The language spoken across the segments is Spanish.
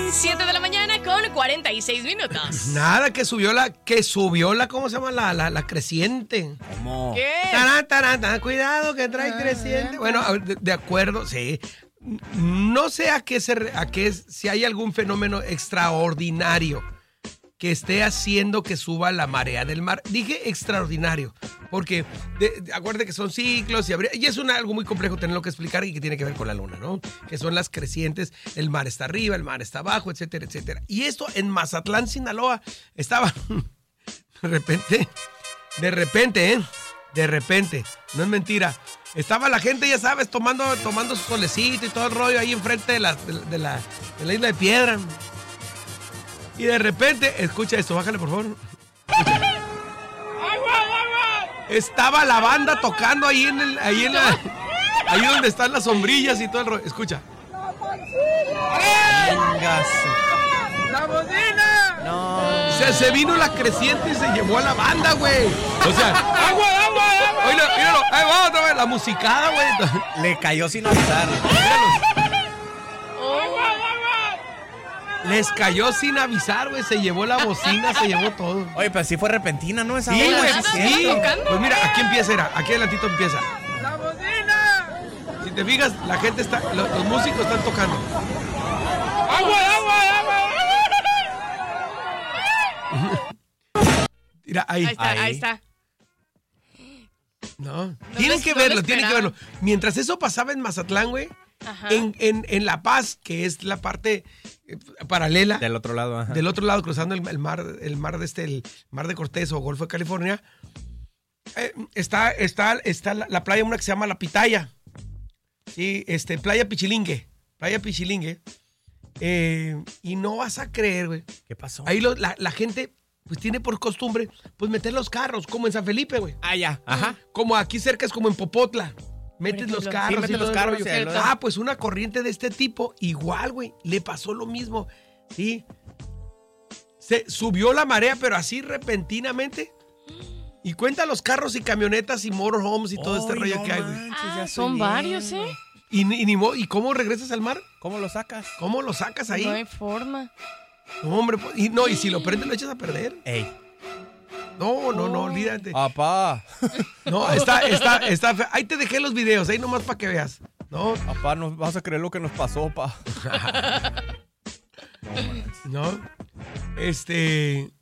7 de la mañana con 46 minutos. Nada, que subió la, ¿cómo se llama? La creciente. ¿Cómo? ¿Qué? Tarán, cuidado que trae creciente. Bueno, de acuerdo, sí. No sé si hay algún fenómeno extraordinario que esté haciendo que suba la marea del mar. Dije extraordinario, porque acuérdate que son ciclos y es algo muy complejo tenerlo que explicar y que tiene que ver con la luna, ¿no? Que son las crecientes, el mar está arriba, el mar está abajo, etcétera, etcétera. Y esto en Mazatlán, Sinaloa, estaba de repente, no es mentira. Estaba la gente, ya sabes, tomando su solecito y todo el rollo ahí enfrente de la isla de Piedra. Y de repente, escucha esto, bájale por favor. Estaba la banda tocando ahí donde están las sombrillas y todo el rollo. Escucha. ¡La bocina! No. Se vino la creciente y se llevó a la banda, güey. O sea, agua. Míralo, ahí va otra vez, la musicada, güey. Le cayó sin avisar. Les cayó sin avisar, güey. Se llevó la bocina, se llevó todo. Oye, pero sí fue repentina, ¿no? Esa Sí, ola, güey, sí. sí. Pues mira, aquí empieza, aquí adelantito empieza. ¡La bocina! Si te fijas, la gente está, los músicos están tocando. ¡Agua! Mira, ahí. Ahí está. No, tienen que verlo. Mientras eso pasaba en Mazatlán, güey, en La Paz, que es la parte paralela. Del otro lado, ajá. Del otro lado, cruzando el mar de Cortés o Golfo de California, está la playa, una que se llama La Pitaya. Sí, Playa Pichilingue. Y no vas a creer, güey. ¿Qué pasó? Ahí la gente pues tiene por costumbre pues meter los carros, como en San Felipe, güey. Ah, ya. Ajá. Como aquí cerca es como en Popotla. Metes los carros. Sí, metes los carros. Pues una corriente de este tipo, igual, güey, le pasó lo mismo. Sí. Se subió la marea, pero así repentinamente. Y cuenta los carros y camionetas y motorhomes y todo este rollo que hay, güey. Son varios, ¿eh? ¿Y cómo regresas al mar? ¿Cómo lo sacas? ¿Cómo lo sacas ahí? No hay forma. No, hombre, y si lo prendes lo echas a perder. Ey. No, olvídate. Apá. No, está feo. Ahí te dejé los videos, ahí nomás para que veas. No. Apá, no vas a creer lo que nos pasó, pa. No. Este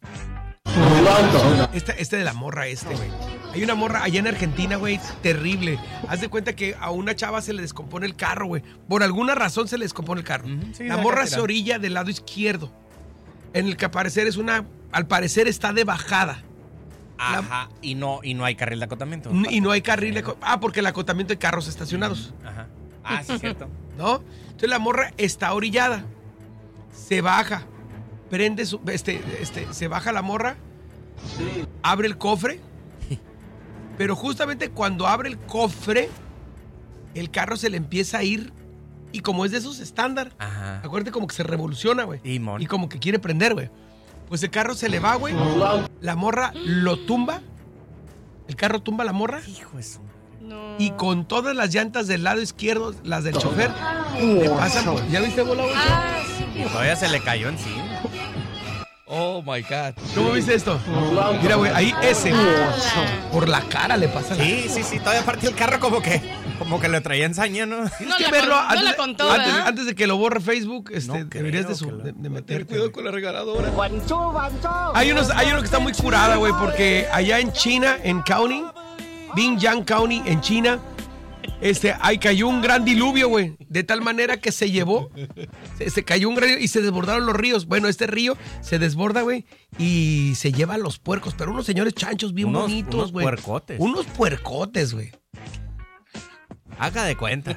de la morra güey. Hay una morra allá en Argentina, güey, terrible. Haz de cuenta que a una chava se le descompone el carro, güey. Por alguna razón se le descompone el carro. Sí, la morra se orilla del lado izquierdo, en el que al parecer está de bajada. Ajá, y no hay carril de acotamiento. Y no hay carril de porque el acotamiento de carros estacionados. Ajá. Ah, sí, es cierto. ¿No? Entonces la morra está orillada. Se baja. Prende se baja la morra. Abre el cofre. Pero justamente cuando abre el cofre, el carro se le empieza a ir. Y como es de esos estándar, acuérdate como que se revoluciona, güey. Y como que quiere prender, güey. Pues el carro se le va, güey. La morra lo tumba. El carro tumba a la morra. Hijo de su... No. Y con todas las llantas del lado izquierdo, las del chofer, le pasan por... ¿Ya viste bola, güey? Sí. Todavía se le cayó encima. Oh, my God. ¿Cómo viste esto? Mira, güey, ahí por la cara le pasa. Sí. Todavía partió el carro como que le traía ensaña, ¿no? Tienes que verlo antes de que lo borre Facebook. Deberías de meter cuidado con la regaladora. Hay uno que está muy curada, güey, porque allá en China, en Binyang County, en China, ahí cayó un gran diluvio, güey. De tal manera que se llevó, se cayó un gran diluvio y se desbordaron los ríos. Bueno, este río se desborda, güey, y se lleva a los puercos. Pero unos señores chanchos bien bonitos, güey. Unos puercotes, güey. Haga de cuenta.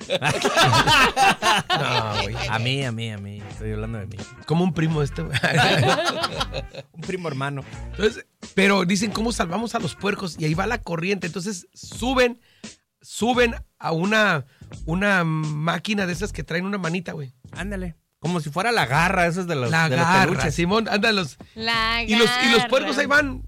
No, güey. A mí. Estoy hablando de mí. Como un primo güey. Un primo hermano. Entonces, pero dicen cómo salvamos a los puercos y ahí va la corriente. Entonces suben a una máquina de esas que traen una manita, güey. Ándale. Como si fuera la garra, esos de los La de garra, los peluches. Simón, ándalos. Y los puercos ahí van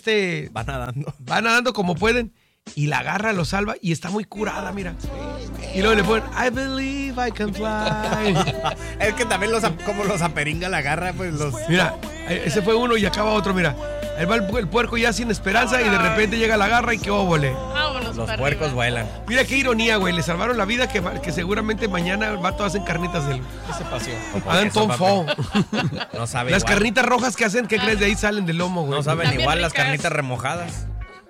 Van nadando. Van nadando como pueden. Y la garra lo salva y está muy curada, mira. Y luego le ponen, I believe I can fly. Es que también como los aperinga la garra, pues los... Mira, ese fue uno y acaba otro, mira. Ahí va el puerco ya sin esperanza y de repente llega la garra y qué óvole. Vámonos Los para puercos arriba. vuelan. Mira qué ironía, güey. Le salvaron la vida que seguramente mañana el vato hacen carnitas del... ¿Qué se pasó? Hagan tonfo. No sabe Las igual. carnitas rojas que hacen, ¿qué crees? De ahí salen del lomo, güey. No saben También igual las ricas. carnitas remojadas.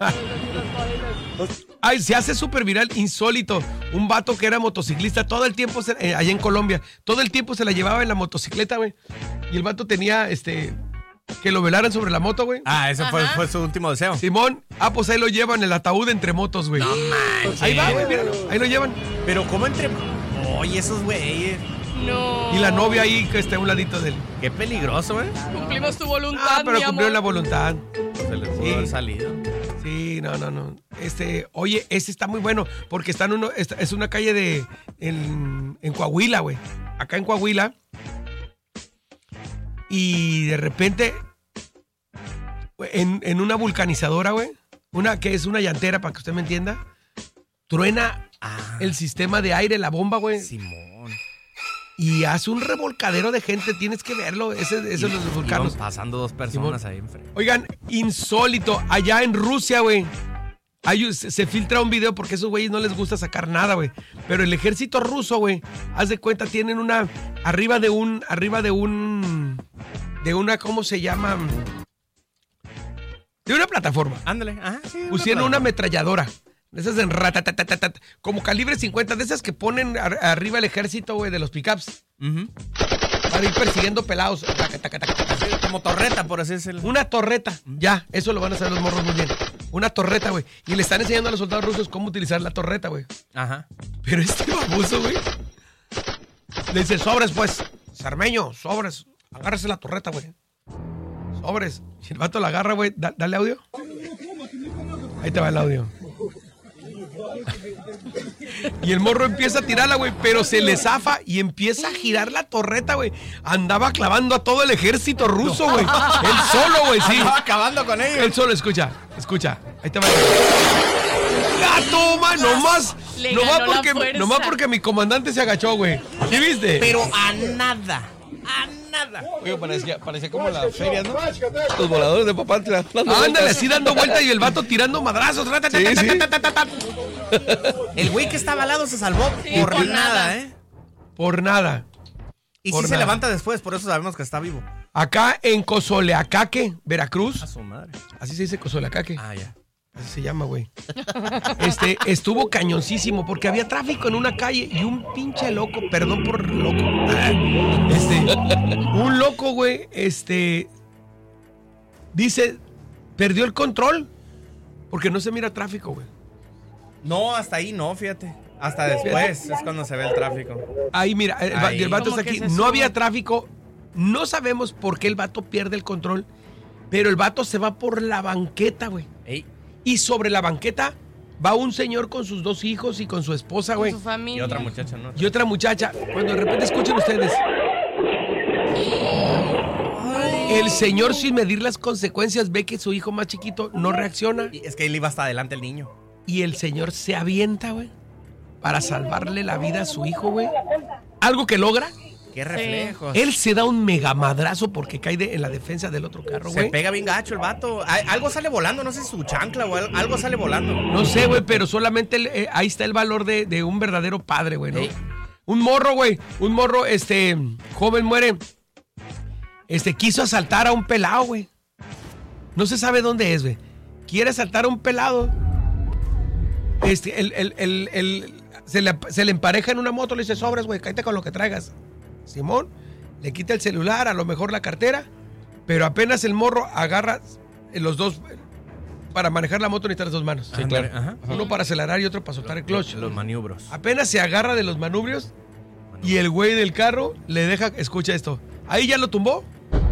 Ay, se hace súper viral, insólito. Un vato que era motociclista todo el tiempo, allá en Colombia, todo el tiempo se la llevaba en la motocicleta, güey. Y el vato tenía, que lo velaran sobre la moto, güey. Ah, ese fue su último deseo. Simón, pues ahí lo llevan, el ataúd entre motos, güey. No manches. Ahí va, güey, míralo, ahí lo llevan. Pero ¿cómo entre...? Oye, esos güeyes. No. Y la novia ahí que está a un ladito de él. Qué peligroso, ¿eh? Cumplimos tu voluntad, Pero mi cumplió amor. la voluntad. Se les pudo Sí. haber salido. Sí, no. Oye, está muy bueno porque es una calle en Coahuila, güey. Acá en Coahuila. Y de repente, en una vulcanizadora, güey, que es una llantera, para que usted me entienda, truena el sistema de aire, la bomba, güey, Simón. y hace un revolcadero de gente. Tienes que verlo, ese es los Iban vulcanos. pasando dos personas Simón. ahí enfrente. Oigan, insólito, allá en Rusia, güey. Se filtra un video porque a esos güeyes no les gusta sacar nada, güey. Pero el ejército ruso, güey, haz de cuenta, tienen arriba de una, ¿cómo se llama? De una plataforma. Ándale. Ajá, sí. Pusieron una ametralladora. De esas en ratatatatata, como calibre 50, de esas que ponen arriba el ejército, güey, de los pickups. Ujú. Para ir persiguiendo pelados. Taca, taca, taca, taca. Sí, como torreta, por así decirlo. Una torreta. Ya, eso lo van a saber los morros muy bien. Una torreta, güey. Y le están enseñando a los soldados rusos cómo utilizar la torreta, güey. Ajá. Pero este baboso, güey, le dice, sobres, pues. Cermeño, sobres. Agárrese la torreta, güey. Sobres. Si el vato la agarra, güey, dale audio. Ahí te va el audio. Y el morro empieza a tirarla, güey, pero se le zafa y empieza a girar la torreta, güey. Andaba clavando a todo el ejército ruso, güey. Él solo, güey, sí. Estaba acabando con ellos. Él solo, escucha. Ahí te va. ¡Gato, man! Nomás ganó la porque mi comandante se agachó, güey. ¿Sí viste? Pero a nada. A nada. Oye, parecía como la feria, ¿no? Los voladores de papá dando Ándale, vueltas. así dando vueltas y el vato tirando madrazos. El güey que estaba al lado se salvó por nada, ¿eh? Por nada. Y Por sí se nada. levanta después, por eso sabemos que está vivo. Acá en Cozoleacaque, Veracruz. A su madre. Así se dice Cozoleacaque. Ah, ya. Así se llama, güey. Estuvo cañoncísimo porque había tráfico en una calle y un pinche loco, perdón por loco. Un loco, güey, dice, perdió el control porque no se mira tráfico, güey. No, hasta ahí no, fíjate. Hasta después es cuando se ve el tráfico. Ahí, mira, Ahí. el vato ¿Cómo está aquí. que se No sube? había tráfico. No sabemos por qué el vato pierde el control, pero el vato se va por la banqueta, güey. Ey, Y sobre la banqueta va un señor con sus 2 hijos y con su esposa, Con güey. su familia. y otra muchacha, ¿no? Y otra muchacha. Cuando de repente escuchen ustedes. El señor, sin medir las consecuencias, ve que su hijo más chiquito no reacciona. Y es que él iba hasta adelante el niño. Y el señor se avienta, güey, para salvarle la vida a su hijo, güey. Algo que logra. Qué reflejos. Él se da un megamadrazo porque cae en la defensa del otro carro, Se güey. pega bien gacho el vato. Algo sale volando, no sé si su chancla o algo sale volando. No sé, güey, pero solamente ahí está el valor de un verdadero padre, güey, ¿no? Ey. Un morro, güey. Un morro, joven muere. Quiso asaltar a un pelado, güey. No se sabe dónde es, güey. Quiere asaltar a un pelado. Se le empareja en una moto, le dice, sobres, güey, cállate con lo que traigas. Simón, le quita el celular, a lo mejor la cartera, pero apenas el morro agarra los dos. Para manejar la moto necesita las 2 manos. Sí, claro. Ajá. Uno para acelerar y otro para soltar el clutch. Los maniobros. Apenas se agarra de los manubrios y el güey del carro le deja, escucha esto, ahí ya lo tumbó.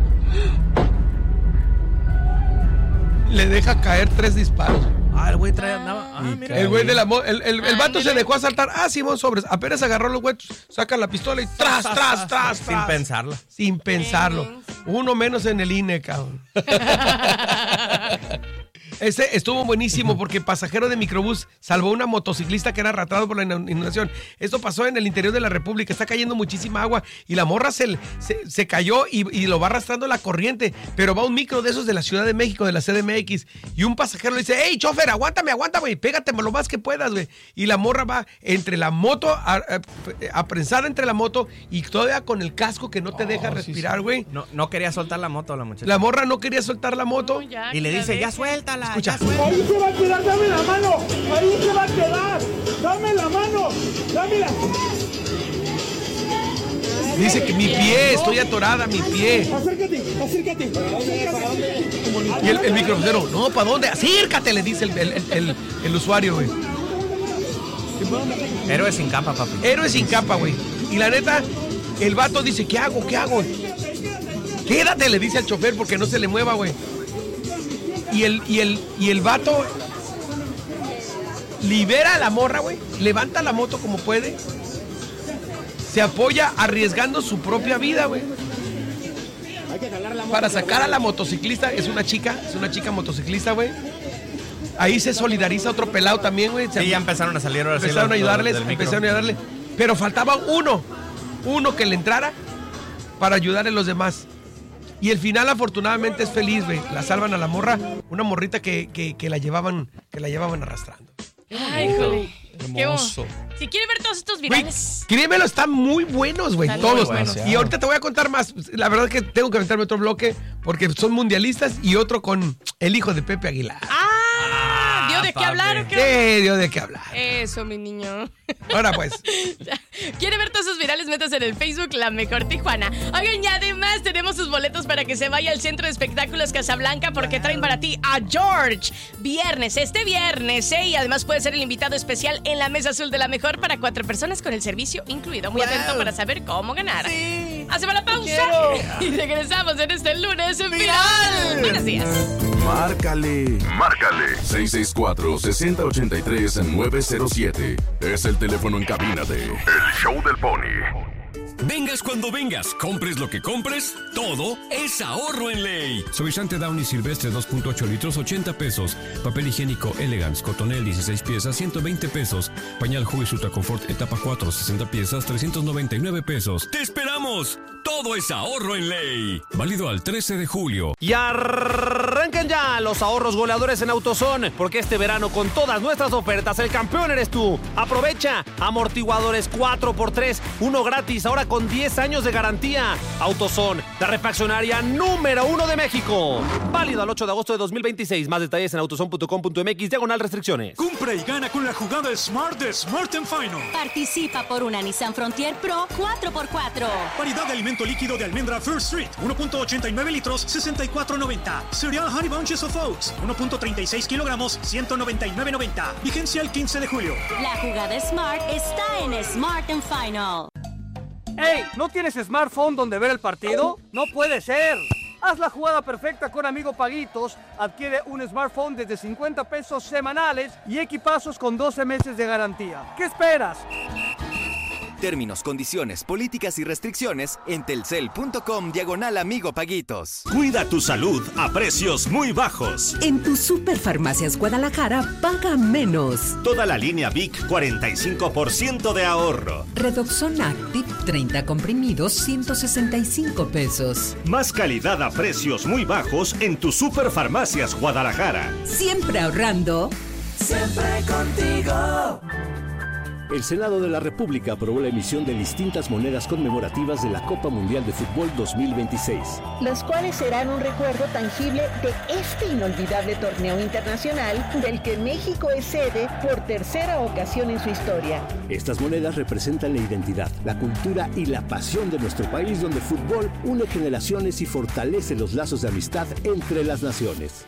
Le deja caer 3 disparos. Ah, el güey andaba. Ah, mira. El güey de la moto, el vato se dejó asaltar. Ah, Simón, sobres. Apenas agarró los güeyes, saca la pistola y tras. Sin pensarla. Sin pensarlo. Uno menos en el INE, cabrón. Este estuvo buenísimo porque pasajero de microbús salvó a una motociclista que era arrastrado por la inundación. Esto pasó en el interior de la República. Está cayendo muchísima agua y la morra se cayó y lo va arrastrando la corriente. Pero va un micro de esos de la Ciudad de México, de la CDMX, y un pasajero le dice: hey, chofer, aguántame, güey, pégate lo más que puedas, güey. Y la morra va entre la moto, aprensada entre la moto y todavía con el casco que no te deja respirar, güey. No quería soltar la moto la muchacha. La morra no quería soltar la moto. Y le dice: ya suéltala. Escucha. Ahí se va a quedar, dame la mano. Ahí se va a quedar. Dame la mano. Dámela. Dice que mi pie, estoy atorada, mi pie. Acércate. Y el microbusero, no, ¿para dónde? Acércate, le dice el usuario, güey. Héroe sin capa, papi. Héroe sin capa, güey. Y la neta, el vato dice: ¿qué hago? Quédate, le dice al chofer, porque no se le mueva, güey. Y el vato libera a la morra, güey. Levanta la moto como puede. Se apoya arriesgando su propia vida, güey. Para sacar a la motociclista. Es una chica motociclista, güey. Ahí se solidariza otro pelado también, güey. Sí, ya empezaron a salir ahora. Empezaron a ayudarles. Pero faltaba uno que le entrara para ayudar a los demás. Y el final, afortunadamente, es feliz, güey. La salvan a la morra, una morrita que la llevaban arrastrando. Ay, híjole. Hermoso. Si quieren ver todos estos virales. Créemelo, están muy buenos, güey. Están Todos. muy buenos. Y ahorita te voy a contar más. La verdad es que tengo que aventarme otro bloque porque son mundialistas y otro con el hijo de Pepe Aguilar. ¿Dio de qué hablar o qué? Sí, dio de qué hablar. Eso, mi niño. Ahora pues. ¿Quiere ver todos esos virales? Métase en el Facebook La Mejor Tijuana. Oigan, y además tenemos sus boletos para que se vaya al Centro de Espectáculos Casablanca porque traen para ti a George. Este viernes, y además puede ser el invitado especial en la mesa azul de La Mejor para 4 personas con el servicio incluido. Muy atento para saber cómo ganar. Sí. Hacemos la pausa y regresamos en este lunes en Viral. Buenos días. Márcale 664-6083-907. Es el teléfono en cabina de El Show del Pony. Vengas cuando vengas, compres lo que compres, todo es ahorro en ley. Suavizante Downy Silvestre 2.8 litros, 80 pesos. Papel higiénico Elegance Cotonel 16 piezas, 120 pesos. Pañal Huggies Ultra Confort etapa 4, 60 piezas, 399 pesos. ¡Te esperamos! Todo es ahorro en ley. Válido al 13 de julio. Y arranquen ya los ahorros goleadores en AutoZone, porque este verano con todas nuestras ofertas el campeón eres tú. Aprovecha amortiguadores 4x3, uno gratis, ahora con 10 años de garantía. AutoZone, la refaccionaria número 1 de México. Válido al 8 de agosto de 2026. Más detalles en autozone.com.mx/restricciones. Compra y gana con la jugada Smart de Smart & Final. Participa por una Nissan Frontier Pro 4x4. Variedad de alimento líquido de almendra First Street, 1.89 litros, 64.90. Cereal Honey Bunches of Oats, 1.36 kilogramos, 199.90. Vigencia el 15 de julio. La jugada Smart está en Smart & Final. ¡Ey! ¿No tienes smartphone donde ver el partido? ¡No puede ser! Haz la jugada perfecta con Amigo Paguitos. Adquiere un smartphone desde 50 pesos semanales y equipazos con 12 meses de garantía. ¿Qué esperas? Términos, condiciones, políticas y restricciones en telcel.com/Amigo Paguitos. Cuida tu salud a precios muy bajos. En tu Superfarmacias Guadalajara, paga menos. Toda la línea Vic, 45% de ahorro. Redoxon Active, 30 comprimidos, 165 pesos. Más calidad a precios muy bajos en tu Superfarmacias Guadalajara. Siempre ahorrando. Siempre contigo. El Senado de la República aprobó la emisión de distintas monedas conmemorativas de la Copa Mundial de Fútbol 2026. Las cuales serán un recuerdo tangible de este inolvidable torneo internacional del que México es sede por tercera ocasión en su historia. Estas monedas representan la identidad, la cultura y la pasión de nuestro país, donde el fútbol une generaciones y fortalece los lazos de amistad entre las naciones.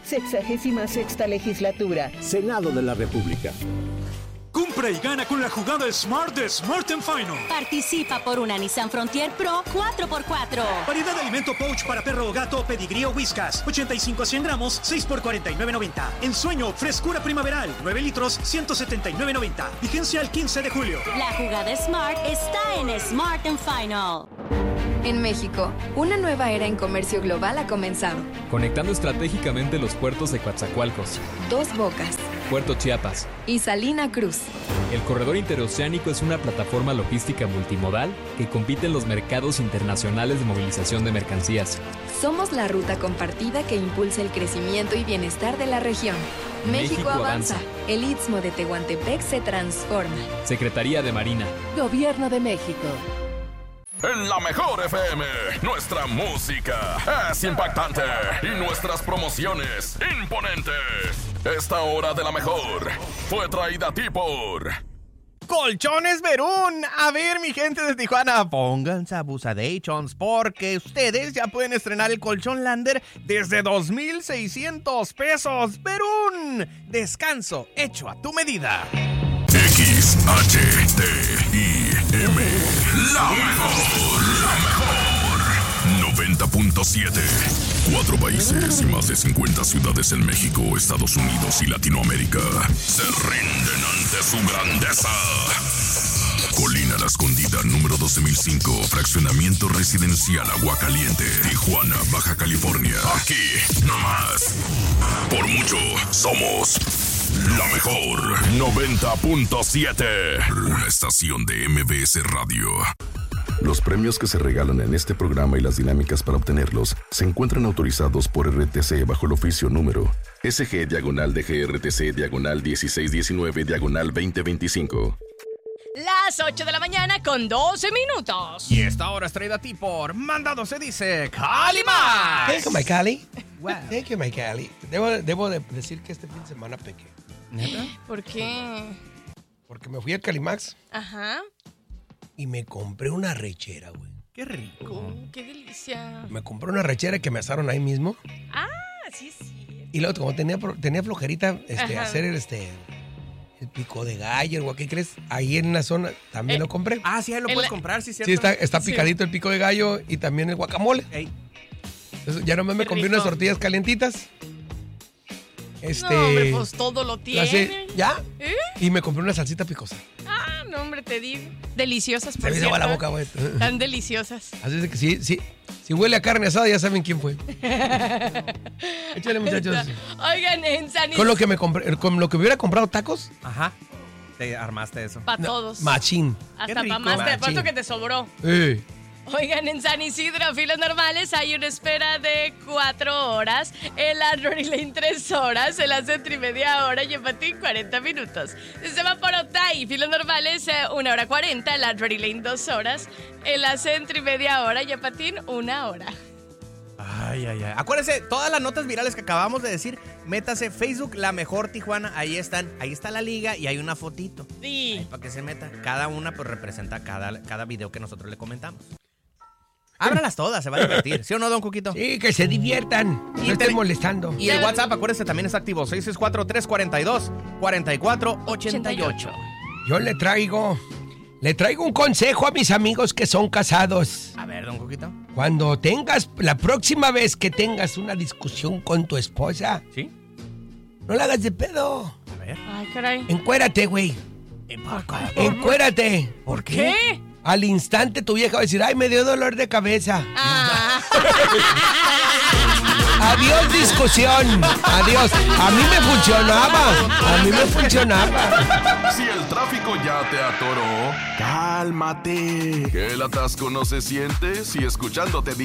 66ª legislatura. Senado de la República. Compra y gana con la jugada Smart de Smart & Final. Participa por una Nissan Frontier Pro 4x4. Variedad de alimento pouch para perro o gato, pedigrí o whiskas. 85 a 100 gramos, 6 por 49.90. Ensueño, frescura primaveral, 9 litros, 179.90. Vigencia el 15 de julio. La jugada Smart está en Smart & Final. En México, una nueva era en comercio global ha comenzado. Conectando estratégicamente los puertos de Coatzacoalcos, Dos Bocas Puerto Chiapas y Salina Cruz. El corredor interoceánico es una plataforma logística multimodal que compite en los mercados internacionales de movilización de mercancías. Somos la ruta compartida que impulsa el crecimiento y bienestar de la región. México avanza. El Istmo de Tehuantepec se transforma. Secretaría de Marina. Gobierno de México. En la mejor FM, nuestra música es impactante y nuestras promociones imponentes. Esta hora de la mejor fue traída a ti por Colchones Verún. A ver, mi gente de Tijuana, pónganse abusations porque ustedes ya pueden estrenar el colchón Lander desde 2,600 pesos. Verún, descanso hecho a tu medida. XHTIM, la mejor 90.7. 4 países y más de 50 ciudades en México, Estados Unidos y Latinoamérica se rinden ante su grandeza. Colina La Escondida, número 12,005, fraccionamiento residencial Aguacaliente, Tijuana, Baja California. Aquí, nomás. Por mucho, somos la mejor 90.7. Una estación de MBS Radio. Los premios que se regalan en este programa y las dinámicas para obtenerlos se encuentran autorizados por RTC bajo el oficio número SG/DGRTC/1619/2025. Las 8 de la mañana con 12 minutos. Y esta hora es traída a ti por Mandado se dice Calimax. Thank you, my Cali. Wow. Thank you, my Cali. Debo de decir que este fin de semana pequé. ¿Neta? ¿Por qué? Porque me fui al Calimax. Ajá. Y me compré una rechera, güey. Qué rico. Qué delicia. Me compré una rechera que me asaron ahí mismo. Ah, sí, sí. Y luego, como tenía flojerita hacer el pico de gallo, o ¿qué crees? Ahí en la zona también lo compré. Ah, sí, ahí lo puedes comprar, sí, cierto. Sí, está picadito el pico de gallo y también el guacamole. Entonces, ya nomás me compré unas tortillas calientitas. No, hombre, pues todo lo tiene. ¿Ya? Y me compré una salsita picosa. Ah, no, hombre, te digo. Deliciosas, por cierto. Se me hizo la boca, güey. Tan deliciosas. Así es que sí. Si huele a carne asada, ya saben quién fue. Échale, muchachos. Oigan, en San Isidro. Con lo que hubiera comprado tacos. Ajá. Te armaste eso. Para todos. Machín. Hasta para más, te apuesto que te sobró. Oigan, en San Isidro, filas normales, hay una espera de 4 horas. En la Rory Lane 3 horas, en la Centro y media hora y en Patín 40 minutos. Se va por Otay, filas normales 1 hora 40, en la Rory Lane 2 horas, en la Centro y media hora y en Patín 1 hora. Ay. Acuérdense, todas las notas virales que acabamos de decir, métase Facebook La Mejor Tijuana, ahí están. Ahí está la liga y hay una fotito. Sí. Ahí para que se meta. Cada una pues representa cada video que nosotros le comentamos. Ábralas todas, se va a divertir. ¿Sí o no, don Cuquito? Sí, que se diviertan. No estén molestando. Y el WhatsApp, acuérdense, también está activo. 664-342-4488. Yo le traigo un consejo a mis amigos que son casados. A ver, don Cuquito. Cuando la próxima vez que tengas una discusión con tu esposa, ¿sí? No la hagas de pedo. A ver. Ay, caray. Encuérate, güey. Encuérate. ¿Por qué? Al instante tu vieja va a decir, ay, me dio dolor de cabeza. Adiós, discusión. Adiós. A mí me funcionaba. Si el tráfico ya te atoró, cálmate. Que el atasco no se siente si escuchándote